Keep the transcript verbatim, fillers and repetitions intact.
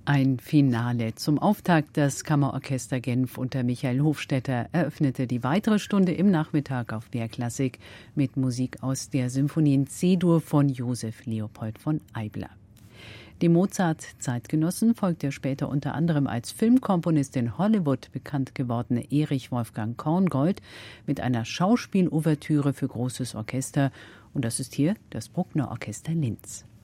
Ein Finale. Zum Auftakt das Kammerorchester Genf unter Michael Hofstetter eröffnete die weitere Stunde im Nachmittag auf B R Klassik mit Musik aus der Symphonie in C-Dur von Josef Leopold von Eibler. Dem Mozart-Zeitgenossen folgte später unter anderem als Filmkomponist in Hollywood bekannt gewordene Erich Wolfgang Korngold mit einer Schauspielouvertüre für großes Orchester. Und das ist hier das Bruckner Orchester Linz.